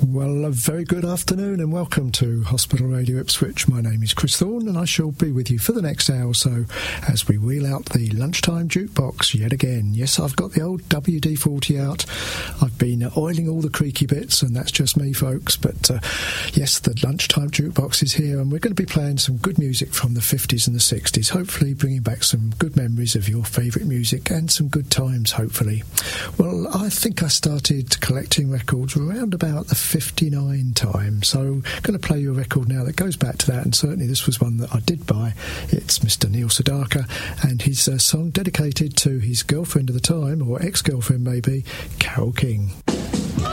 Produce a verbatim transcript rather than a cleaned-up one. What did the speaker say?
Well, a very good afternoon and welcome to Hospital Radio Ipswich. My name is Chris Thorne and I shall be with you for the next hour or so as we wheel out the lunchtime jukebox yet again. Yes, I've got the old W D forty out. I've been uh, oiling all the creaky bits and that's just me, folks. But uh, yes, the lunchtime jukebox is here and we're going to be playing some good music from the fifties and the sixties, hopefully bringing back some good memories of your favourite music and some good times, hopefully. Well, I think I started collecting records around about the fifty-nine time, so I'm going to play you a record now that goes back to that, and certainly this was one that I did buy. It's Mister Neil Sedaka and his uh, song dedicated to his girlfriend at the time, or ex-girlfriend maybe, Carole King.